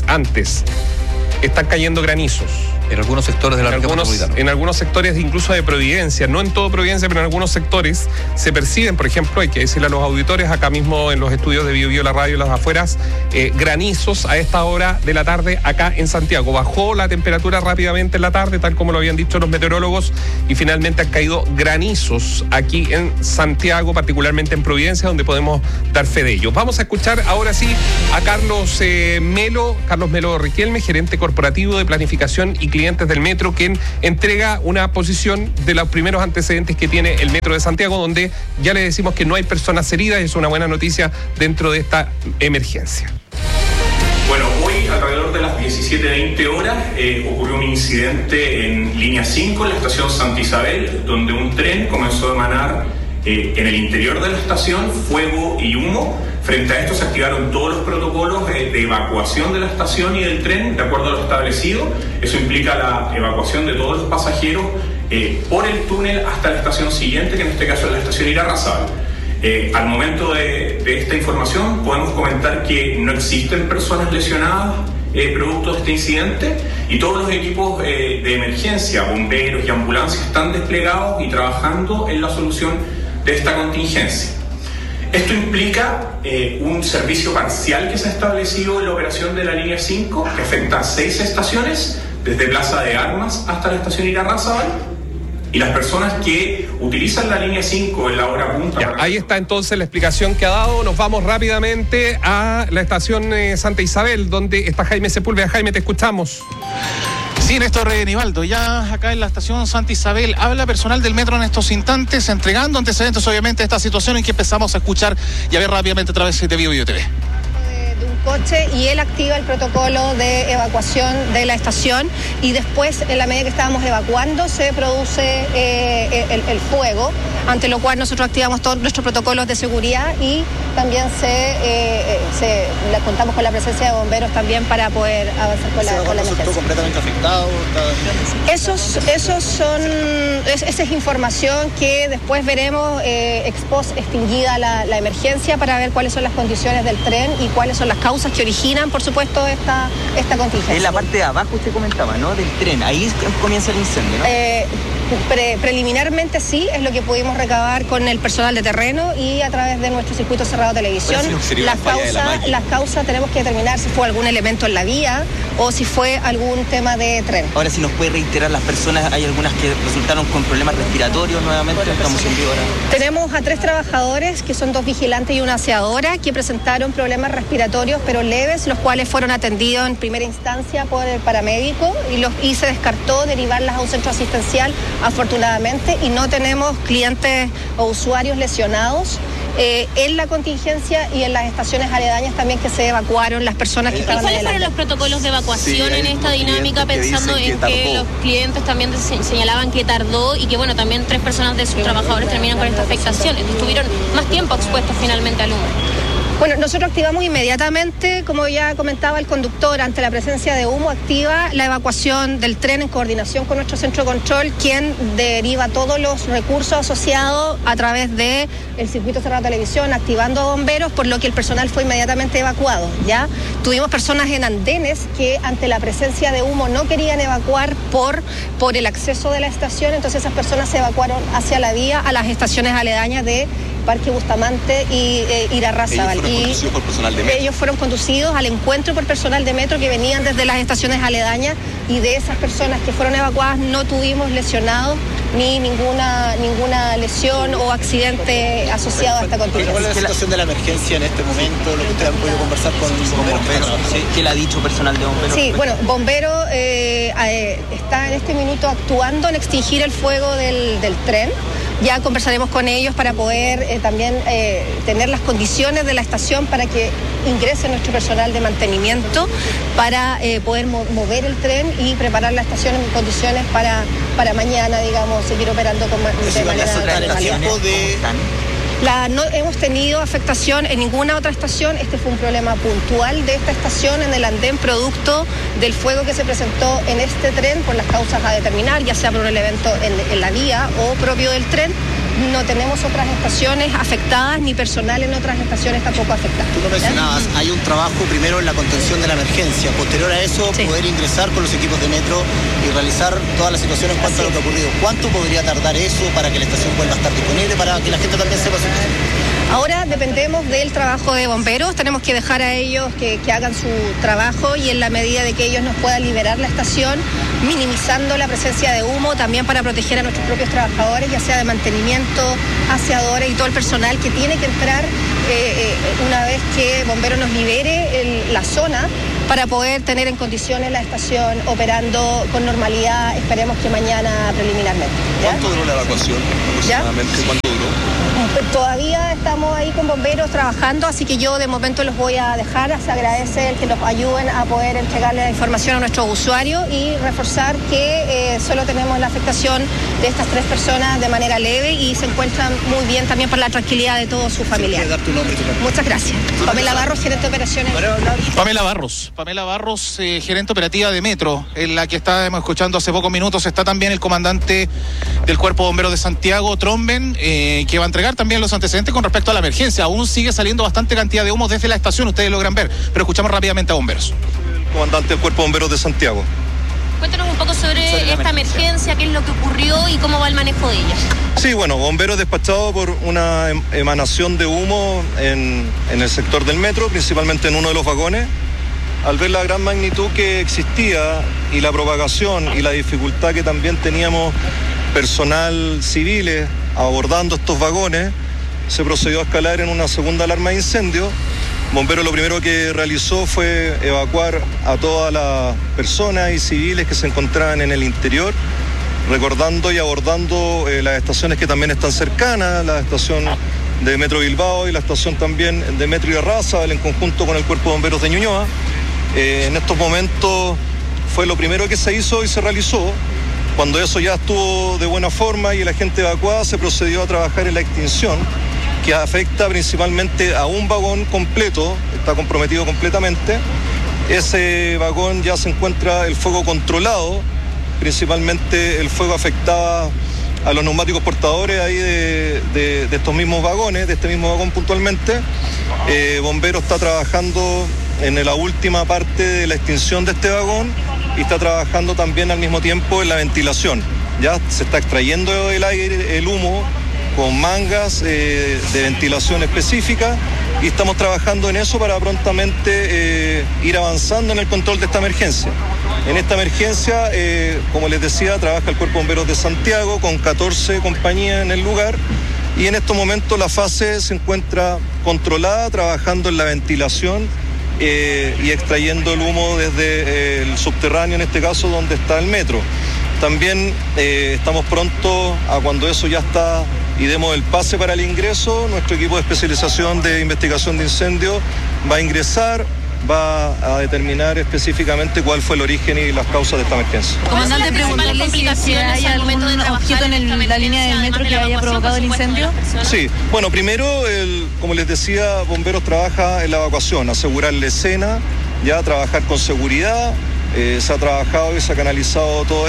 están cayendo granizos. En algunos sectores de la región metropolitana. En algunos sectores incluso de Providencia, no en todo Providencia, pero en algunos sectores se perciben, por ejemplo, hay que decirle a los auditores, acá mismo en los estudios de Biobío, la radio, las afueras, granizos a esta hora de la tarde acá en Santiago. Bajó la temperatura rápidamente en la tarde, tal como lo habían dicho los meteorólogos, y finalmente han caído granizos aquí en Santiago, particularmente en Providencia, donde podemos dar fe de ello. Vamos a escuchar ahora sí a Carlos Melo Riquelme, gerente corporativo de planificación y clientes del metro, quien entrega una posición de los primeros antecedentes que tiene el metro de Santiago, donde ya le decimos que no hay personas heridas y es una buena noticia dentro de esta emergencia. Bueno, hoy alrededor de las 17:20 horas ocurrió un incidente en línea 5 en la estación Santa Isabel, donde un tren comenzó a emanar en el interior de la estación fuego y humo. Frente a esto se activaron todos los protocolos de evacuación de la estación y del tren de acuerdo a lo establecido. Eso implica la evacuación de todos los pasajeros por el túnel hasta la estación siguiente, que en este caso es la estación Irarrázaval. Al momento de esta información podemos comentar que no existen personas lesionadas producto de este incidente, y todos los equipos de emergencia, bomberos y ambulancias están desplegados y trabajando en la solución de esta contingencia. Esto implica un servicio parcial que se ha establecido en la operación de la línea 5, que afecta a 6 estaciones, desde Plaza de Armas hasta la estación Irarrázaval. Y las personas que utilizan la línea 5 en la hora punta... Ya, ahí está entonces la explicación que ha dado. Nos vamos rápidamente a la estación Santa Isabel, donde está Jaime Sepúlveda. Jaime, te escuchamos. Sí, Néstor Nivaldo, ya acá en la estación Santa Isabel habla personal del metro en estos instantes, entregando antecedentes obviamente a esta situación en que empezamos a escuchar y a ver rápidamente a través de Bio TV. De un coche y él activa el protocolo de evacuación de la estación y después, en la medida que estábamos evacuando, se produce el fuego, ante lo cual nosotros activamos todos nuestros protocolos de seguridad y también contamos con la presencia de bomberos también para poder avanzar con la emergencia. ¿Está completamente afectado? Esa es información que después veremos ex post extinguida la emergencia para ver cuáles son las condiciones del tren y cuáles son las causas que originan, por supuesto, esta contingencia. En la parte de abajo usted comentaba, ¿no? Del tren, ahí comienza el incendio, ¿no? Preliminarmente sí, es lo que pudimos recabar con el personal de terreno y a través de nuestro circuito cerrado de televisión. Las causas tenemos que determinar si fue algún elemento en la vía o si fue algún tema de tren. Ahora, si nos puede reiterar las personas, hay algunas que resultaron con problemas respiratorios nuevamente, estamos en vivo ahora. Tenemos a 3 trabajadores, que son 2 vigilantes y una aseadora, que presentaron problemas respiratorios pero leves, los cuales fueron atendidos en primera instancia por el paramédico y se descartó derivarlas a un centro asistencial, afortunadamente, y no tenemos clientes o usuarios lesionados. En la contingencia y en las estaciones aledañas también que se evacuaron las personas que estaban ¿Cuáles fueron los protocolos de evacuación en esta dinámica, pensando en que los clientes también señalaban que tardó y que bueno, también 3 personas de sus trabajadores terminan con esta afectación? Estuvieron más tiempo expuestos finalmente al humo. Bueno, nosotros activamos inmediatamente, como ya comentaba el conductor, ante la presencia de humo, activa la evacuación del tren en coordinación con nuestro centro de control, quien deriva todos los recursos asociados a través del circuito cerrado de televisión, activando bomberos, por lo que el personal fue inmediatamente evacuado, ¿ya? Tuvimos personas en andenes que ante la presencia de humo no querían evacuar por el acceso de la estación, entonces esas personas se evacuaron hacia la vía a las estaciones aledañas de Parque Bustamante y Irarrázaval. Ellos fueron conducidos al encuentro por personal de metro que venían desde las estaciones aledañas, y de esas personas que fueron evacuadas no tuvimos lesionados ni ninguna lesión o accidente asociado a esta contingencia. ¿Cuál es la situación de la emergencia en este momento? Lo que ustedes han podido conversar con bomberos. ¿Qué le ha dicho personal de bomberos? Sí, bueno, bomberos está en este minuto actuando en extinguir el fuego del tren. Ya conversaremos con ellos para poder también tener las condiciones de la estación para que ingrese nuestro personal de mantenimiento para poder mover el tren y preparar la estación en condiciones para mañana, digamos, seguir operando de manera normal. No hemos tenido afectación en ninguna otra estación. Este fue un problema puntual de esta estación en el andén, producto del fuego que se presentó en este tren por las causas a determinar, ya sea por un evento en la vía o propio del tren. No tenemos otras estaciones afectadas, ni personal en otras estaciones tampoco afectadas. Tú lo mencionabas, hay un trabajo primero en la contención de la emergencia, posterior a eso poder ingresar con los equipos de metro y realizar todas las situaciones en cuanto a lo que ha ocurrido. ¿Cuánto podría tardar eso para que la estación vuelva a estar disponible, para que la gente también sepa su situación? Ahora dependemos del trabajo de bomberos, tenemos que dejar a ellos que hagan su trabajo, y en la medida de que ellos nos puedan liberar la estación, minimizando la presencia de humo, también para proteger a nuestros propios trabajadores, ya sea de mantenimiento, aseadores y todo el personal que tiene que entrar una vez que bomberos nos libere la zona, para poder tener en condiciones la estación operando con normalidad. Esperemos que mañana preliminarmente. ¿Ya? ¿Cuánto duró la evacuación aproximadamente? ¿Cuánto duró? Todavía estamos ahí con bomberos trabajando, así que yo de momento los voy a dejar. Se agradece el que nos ayuden a poder entregarle la información a nuestros usuarios y reforzar que solo tenemos la afectación de estas 3 personas de manera leve y se encuentran muy bien también por la tranquilidad de todos sus familiares. Muchas gracias. Pamela Barros, gerente de operaciones. Pamela Barros, gerente operativa de Metro, en la que estábamos escuchando hace pocos minutos. Está también el comandante del Cuerpo de Bomberos de Santiago, Tromben, que va a entregar también los antecedentes con respecto a la emergencia. Aún sigue saliendo bastante cantidad de humo desde la estación, ustedes logran ver, pero escuchamos rápidamente a bomberos. El comandante del Cuerpo de Bomberos de Santiago. Cuéntanos un poco sobre esta emergencia, qué es lo que ocurrió y cómo va el manejo de ella. Sí, bueno, bomberos despachados por una emanación de humo en el sector del metro, principalmente en uno de los vagones. Al ver la gran magnitud que existía y la propagación y la dificultad que también teníamos personal civiles abordando estos vagones, se procedió a escalar en una segunda alarma de incendio, Bomberos lo primero que realizó fue evacuar a todas las personas y civiles que se encontraban en el interior, recordando y abordando las estaciones que también están cercanas, la estación de Metro Bilbao y la estación también de Metro Irarrázaval en conjunto con el Cuerpo de Bomberos de Ñuñoa. En estos momentos fue lo primero que se hizo y se realizó. Cuando eso ya estuvo de buena forma y la gente evacuada, se procedió a trabajar en la extinción, que afecta principalmente a un vagón completo, está comprometido completamente. Ese vagón ya se encuentra el fuego controlado, principalmente el fuego afectaba a los neumáticos portadores ahí de estos mismos vagones, de este mismo vagón puntualmente. Bomberos está trabajando en la última parte de la extinción de este vagón y está trabajando también al mismo tiempo en la ventilación. Ya se está extrayendo el aire, el humo, con mangas de ventilación específica, y estamos trabajando en eso para prontamente ir avanzando en el control de esta emergencia. En esta emergencia, como les decía, trabaja el Cuerpo de Bomberos de Santiago con 14 compañías en el lugar, y en estos momentos la fase se encuentra controlada, trabajando en la ventilación y extrayendo el humo desde el subterráneo, en este caso donde está el metro. También estamos prontos a cuando eso ya está y demos el pase para el ingreso. Nuestro equipo de especialización de investigación de incendios va a ingresar, va a determinar específicamente cuál fue el origen y las causas de esta emergencia. Comandante, preguntarle si hay algún objeto en la línea del metro que haya provocado el incendio. Sí, bueno, primero, como les decía, Bomberos trabaja en la evacuación, asegurar la escena, ya trabajar con seguridad. Se ha trabajado y se ha canalizado toda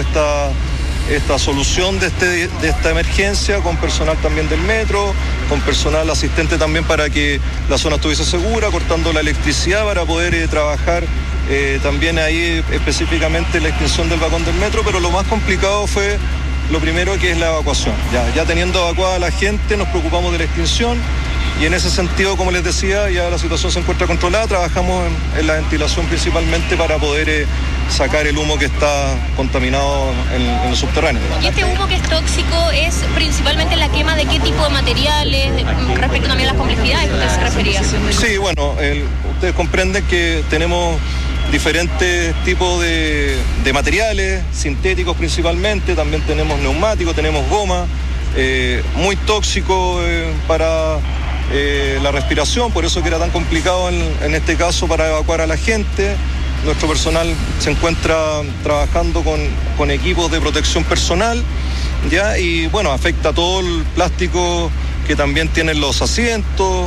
esta solución de esta emergencia con personal también del metro, con personal asistente también para que la zona estuviese segura, cortando la electricidad para poder trabajar también ahí específicamente la extinción del vagón del metro, pero lo más complicado fue lo primero, que es la evacuación. Ya teniendo evacuada a la gente, nos preocupamos de la extinción. Y en ese sentido, como les decía, ya la situación se encuentra controlada. Trabajamos en la ventilación principalmente para poder sacar el humo que está contaminado en el subterráneo. ¿Y este humo que es tóxico es principalmente la quema de qué tipo de materiales, respecto también a las complejidades que usted se refería? Sí, bueno, ustedes comprenden que tenemos diferentes tipos de materiales, sintéticos principalmente, también tenemos neumáticos, tenemos goma, muy tóxico para la respiración, por eso que era tan complicado en este caso para evacuar a la gente. Nuestro personal se encuentra trabajando con equipos de protección personal, ¿ya? Y bueno, afecta todo el plástico que también tienen los asientos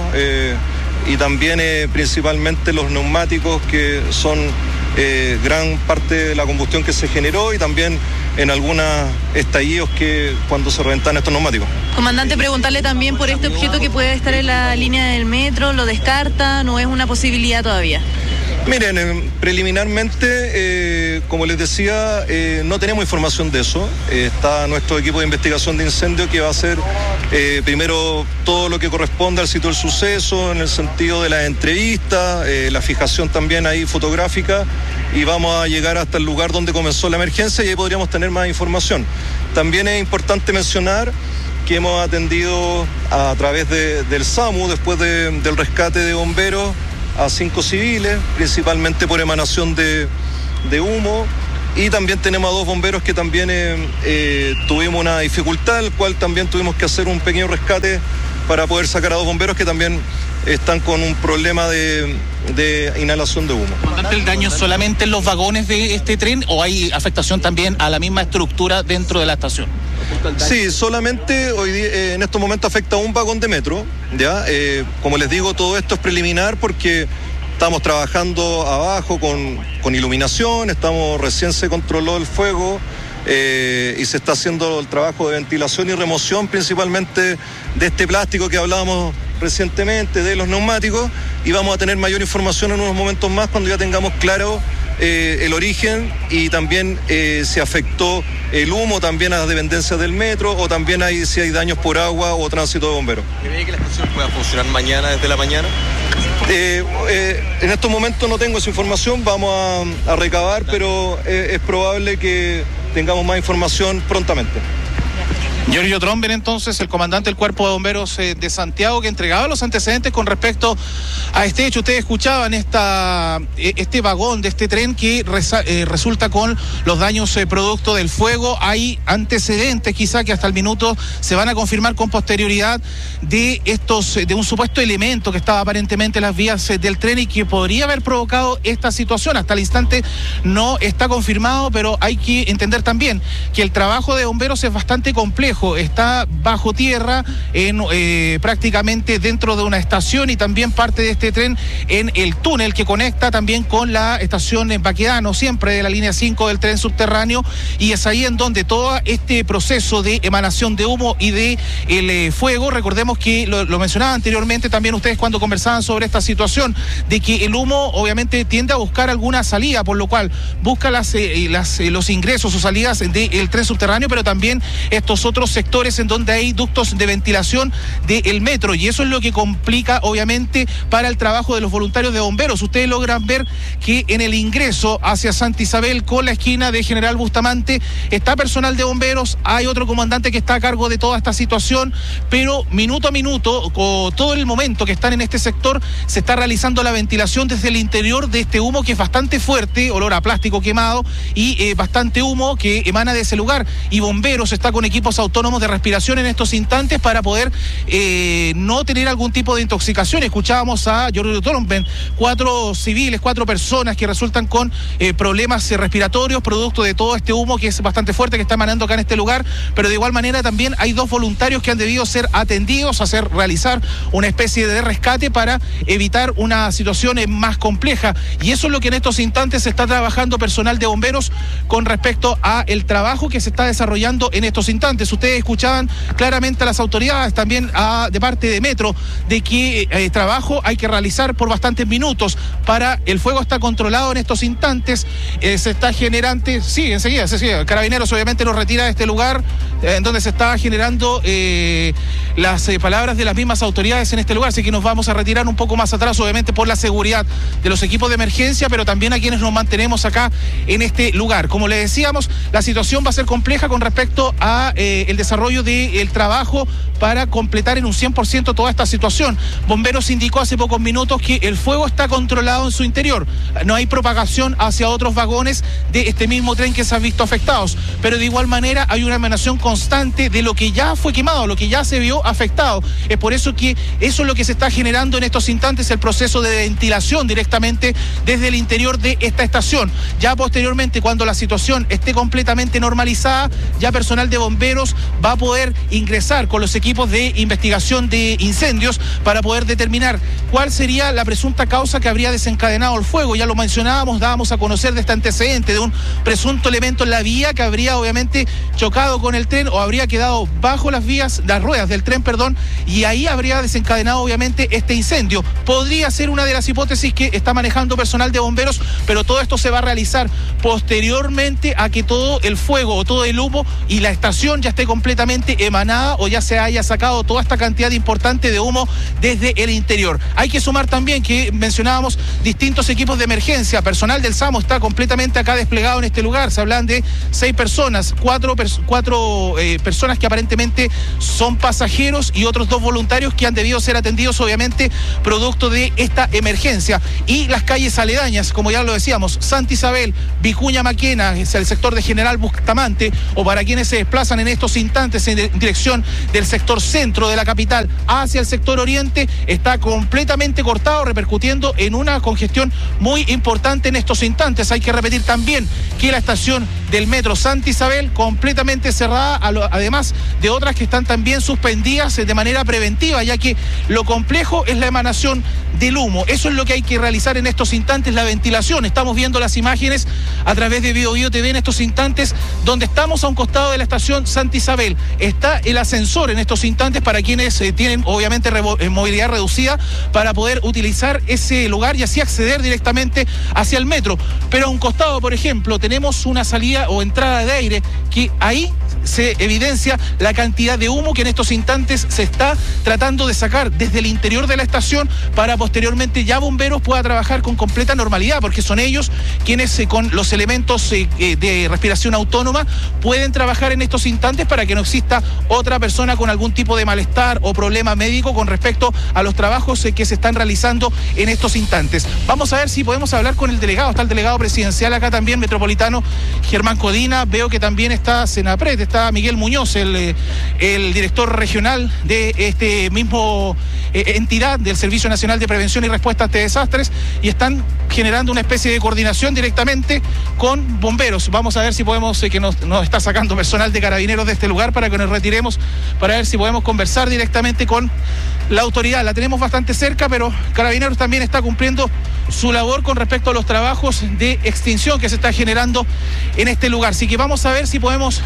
y también principalmente los neumáticos, que son gran parte de la combustión que se generó, y también en algunos estallidos que cuando se reventan estos neumáticos. Comandante, preguntarle también por este objeto que puede estar en la línea del metro. ¿Lo descarta? ¿No es una posibilidad todavía? Miren, preliminarmente, como les decía, no tenemos información de eso. Está nuestro equipo de investigación de incendio, que va a hacer primero todo lo que corresponde al sitio del suceso, en el sentido de las entrevistas, la fijación también ahí fotográfica, y vamos a llegar hasta el lugar donde comenzó la emergencia, y ahí podríamos tener más información. También es importante mencionar que hemos atendido a través del SAMU, después del rescate de bomberos, a 5 civiles, principalmente por emanación de humo, y también tenemos a 2 bomberos que también tuvimos una dificultad, el cual también tuvimos que hacer un pequeño rescate para poder sacar a 2 bomberos que también están con un problema de inhalación de humo. ¿El daño solamente en los vagones de este tren o hay afectación también a la misma estructura dentro de la estación? Sí, solamente hoy día, en estos momentos afecta a un vagón de metro, ¿ya? Como les digo, todo esto es preliminar porque estamos trabajando abajo con iluminación, recién se controló el fuego y se está haciendo el trabajo de ventilación y remoción principalmente de este plástico que hablábamos recientemente, de los neumáticos, y vamos a tener mayor información en unos momentos más cuando ya tengamos claro el origen, y también se afectó el humo también a las dependencias del metro, o también si hay daños por agua o tránsito de bomberos. ¿Cree que la estación pueda funcionar mañana desde la mañana? En estos momentos no tengo esa información, vamos a recabar, pero es probable que tengamos más información prontamente. Giorgio Tromben, entonces, el comandante del Cuerpo de Bomberos de Santiago, que entregaba los antecedentes con respecto a este hecho. Ustedes escuchaban este vagón de este tren que resulta con los daños producto del fuego. Hay antecedentes quizá que hasta el minuto se van a confirmar con posterioridad de un supuesto elemento que estaba aparentemente en las vías del tren y que podría haber provocado esta situación. Hasta el instante no está confirmado, pero hay que entender también que el trabajo de bomberos es bastante complejo. Está bajo tierra, prácticamente dentro de una estación, y también parte de este tren en el túnel que conecta también con la estación en Baquedano, siempre de la línea 5 del tren subterráneo, y es ahí en donde todo este proceso de emanación de humo y de el fuego, recordemos que lo mencionaba anteriormente también ustedes cuando conversaban sobre esta situación, de que el humo obviamente tiende a buscar alguna salida, por lo cual busca los ingresos o salidas del tren subterráneo, pero también estos otros sectores en donde hay ductos de ventilación del metro, y eso es lo que complica obviamente para el trabajo de los voluntarios de bomberos. Ustedes logran ver que en el ingreso hacia Santa Isabel con la esquina de General Bustamante está personal de bomberos, hay otro comandante que está a cargo de toda esta situación, pero minuto a minuto, todo el momento que están en este sector, se está realizando la ventilación desde el interior de este humo que es bastante fuerte, olor a plástico quemado y bastante humo que emana de ese lugar, y bomberos está con equipos autónomos de respiración en estos instantes para poder no tener algún tipo de intoxicación. Escuchábamos a Giorgio Tromben, 4 civiles, 4 personas que resultan con problemas respiratorios producto de todo este humo que es bastante fuerte que está emanando acá en este lugar, pero de igual manera también hay 2 voluntarios que han debido ser atendidos, realizar una especie de rescate para evitar una situación más compleja, y eso es lo que en estos instantes se está trabajando personal de bomberos con respecto a el trabajo que se está desarrollando en estos instantes. Ustedes escuchaban claramente a las autoridades también de parte de Metro de que trabajo hay que realizar por bastantes minutos. El fuego está controlado en estos instantes, se está generando, sí, enseguida, Carabineros obviamente nos retira de este lugar en donde se está generando las palabras de las mismas autoridades en este lugar, así que nos vamos a retirar un poco más atrás, obviamente por la seguridad de los equipos de emergencia, pero también a quienes nos mantenemos acá en este lugar. Como les decíamos, la situación va a ser compleja con respecto a el desarrollo del trabajo para completar en un 100% toda esta situación. Bomberos indicó hace pocos minutos que el fuego está controlado en su interior, no hay propagación hacia otros vagones de este mismo tren que se han visto afectados, pero de igual manera hay una emanación constante de lo que ya fue quemado, lo que ya se vio afectado. Es por eso que eso es lo que se está generando en estos instantes, el proceso de ventilación directamente desde el interior de esta estación. Ya posteriormente, cuando la situación esté completamente normalizada, ya personal de bomberos va a poder ingresar con los equipos de investigación de incendios para poder determinar cuál sería la presunta causa que habría desencadenado el fuego. Ya lo mencionábamos, dábamos a conocer de este antecedente de un presunto elemento en la vía que habría obviamente chocado con el tren o habría quedado bajo las ruedas del tren, y ahí habría desencadenado obviamente este incendio. Podría ser una de las hipótesis que está manejando personal de bomberos, pero todo esto se va a realizar posteriormente a que todo el fuego o todo el humo y la estación ya esté completamente emanada o ya se haya sacado toda esta cantidad importante de humo desde el interior. Hay que sumar también que mencionábamos distintos equipos de emergencia, personal del SAMO está completamente acá desplegado en este lugar, se hablan de 6 personas, 4 personas que aparentemente son pasajeros y otros 2 voluntarios que han debido ser atendidos obviamente producto de esta emergencia, y las calles aledañas, como ya lo decíamos, Santa Isabel, Vicuña Maquena, es el sector de General Bustamante, o para quienes se desplazan en estos instantes en dirección del sector centro de la capital hacia el sector oriente, está completamente cortado, repercutiendo en una congestión muy importante en estos instantes. Hay que repetir también que la estación del metro Santa Isabel completamente cerrada, además de otras que están también suspendidas de manera preventiva, ya que lo complejo es la emanación del humo. Eso es lo que hay que realizar en estos instantes, la ventilación. Estamos viendo las imágenes a través de Bio TV en estos instantes, donde estamos a un costado de la estación Santa Isabel. Está el ascensor en estos instantes para quienes tienen obviamente movilidad reducida para poder utilizar ese lugar y así acceder directamente hacia el metro. Pero a un costado, por ejemplo, tenemos una salida o entrada de aire que ahí se evidencia la cantidad de humo que en estos instantes se está tratando de sacar desde el interior de la estación para posteriormente ya bomberos pueda trabajar con completa normalidad, porque son ellos quienes con los elementos de respiración autónoma pueden trabajar en estos instantes para que no exista otra persona con algún tipo de malestar o problema médico con respecto a los trabajos que se están realizando en estos instantes. Vamos a ver si podemos hablar con el delegado. Está el delegado presidencial acá también, metropolitano Germán Codina. Veo que también está Senapred, está Miguel Muñoz, el director regional de este mismo entidad del Servicio Nacional de Prevención y Respuesta ante Desastres, y están generando una especie de coordinación directamente con bomberos. Vamos a ver si podemos, que nos está sacando personal de Carabineros de este lugar para que nos retiremos, para ver si podemos conversar directamente con la autoridad. La tenemos bastante cerca, pero Carabineros también está cumpliendo su labor con respecto a los trabajos de extinción que se está generando en este lugar. Así que vamos a ver si podemos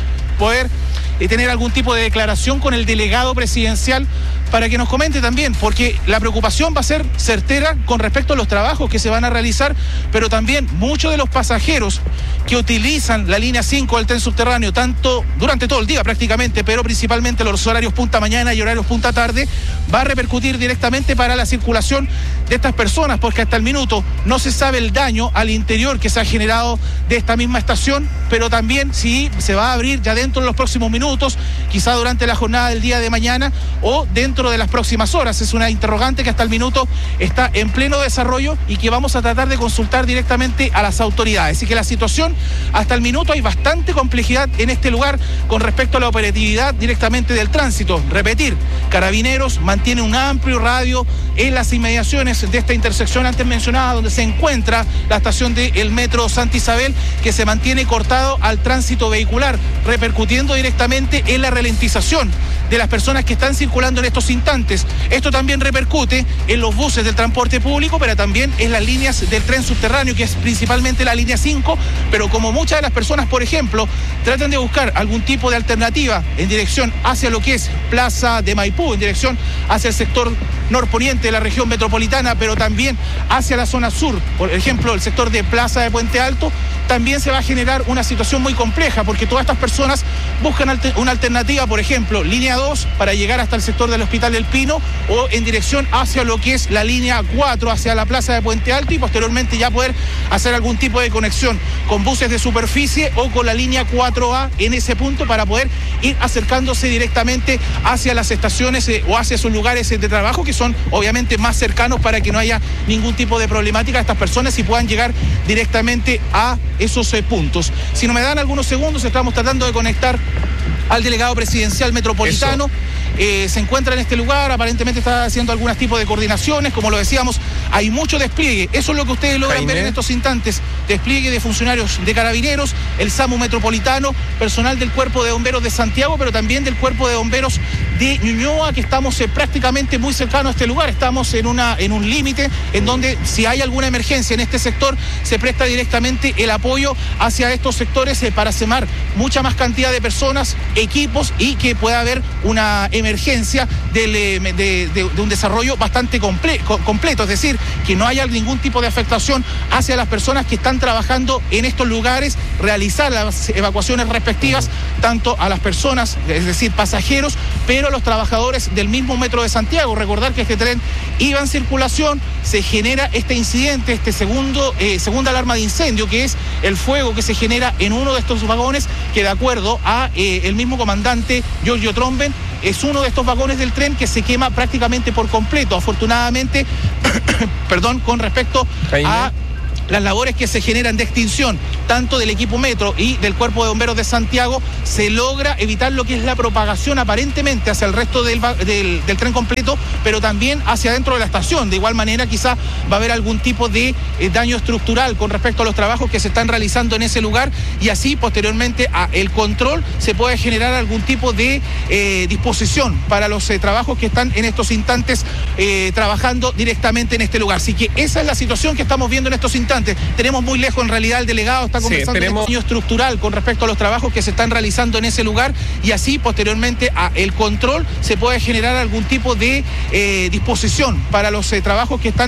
tener algún tipo de declaración con el delegado presidencial para que nos comente también, porque la preocupación va a ser certera con respecto a los trabajos que se van a realizar, pero también muchos de los pasajeros que utilizan la línea 5 del tren subterráneo, tanto durante todo el día prácticamente, pero principalmente los horarios punta mañana y horarios punta tarde, va a repercutir directamente para la circulación de estas personas, porque hasta el minuto no se sabe el daño al interior que se ha generado de esta misma estación, pero también si se va a abrir ya dentro de los próximos minutos, quizá durante la jornada del día de mañana o dentro de las próximas horas. Es una interrogante que hasta el minuto está en pleno desarrollo y que vamos a tratar de consultar directamente a las autoridades. Así que la situación, hasta el minuto hay bastante complejidad en este lugar con respecto a la operatividad directamente del tránsito. Repetir, Carabineros mantiene un amplio radio en las inmediaciones de esta intersección antes mencionada, donde se encuentra la estación del metro Santa Isabel, que se mantiene cortado al tránsito vehicular, repercutiendo directamente en la ralentización de las personas que están circulando en estos instantes. Esto también repercute en los buses del transporte público, pero también en las líneas del tren subterráneo, que es principalmente la línea 5, pero como muchas de las personas, por ejemplo, tratan de buscar algún tipo de alternativa en dirección hacia lo que es Plaza de Maipú, en dirección hacia el sector norponiente de la región metropolitana, pero también hacia la zona sur, por ejemplo, el sector de Plaza de Puente Alto, también se va a generar una situación muy compleja, porque todas estas personas buscan una alternativa, por ejemplo, línea 2 para llegar hasta el sector del Hospital del Pino, o en dirección hacia lo que es la línea 4 hacia la Plaza de Puente Alto, y posteriormente ya poder hacer algún tipo de conexión con buses de superficie o con la línea 4A en ese punto, para poder ir acercándose directamente hacia las estaciones o hacia sus lugares de trabajo, que son obviamente más cercanos, para que no haya ningún tipo de problemática a estas personas y puedan llegar directamente a esos puntos. Si no me dan algunos segundos, estamos tratando de conectar al delegado presidencial metropolitano. Se encuentra en este lugar, aparentemente está haciendo algún tipo de coordinaciones, como lo decíamos, hay mucho despliegue, eso es lo que ustedes logran ver en estos instantes, despliegue de funcionarios de Carabineros, el SAMU metropolitano, personal del Cuerpo de Bomberos de Santiago, pero también del Cuerpo de Bomberos de Ñuñoa, que estamos prácticamente muy cercanos a este lugar. Estamos en un límite en donde si hay alguna emergencia en este sector, se presta directamente el apoyo hacia estos sectores para sumar mucha más cantidad de personas, equipos, y que pueda haber una emergencia de un desarrollo bastante completo, es decir, que no haya ningún tipo de afectación hacia las personas que están trabajando en estos lugares, realizar las evacuaciones respectivas, tanto a las personas, es decir, pasajeros, pero a los trabajadores del mismo Metro de Santiago. Recordar que este tren iba en circulación, se genera este incidente, segunda alarma de incendio, que es el fuego que se genera en uno de estos vagones, que de acuerdo a el mismo comandante Giorgio Tromben, es uno de estos vagones del tren que se quema prácticamente por completo. Afortunadamente, con respecto a las labores que se generan de extinción, tanto del equipo Metro y del Cuerpo de Bomberos de Santiago, se logra evitar lo que es la propagación aparentemente hacia el resto del tren completo, pero también hacia dentro de la estación. De igual manera, quizá va a haber algún tipo de daño estructural con respecto a los trabajos que se están realizando en ese lugar, y así posteriormente a el control se puede generar algún tipo de disposición para los trabajos que están en estos instantes trabajando directamente en este lugar. Así que esa es la situación que estamos viendo en estos instantes. Tenemos muy lejos en realidad el delegado, está conversando de daño estructural con respecto a los trabajos que se están realizando en ese lugar, y así posteriormente a el control se puede generar algún tipo de disposición para los trabajos que están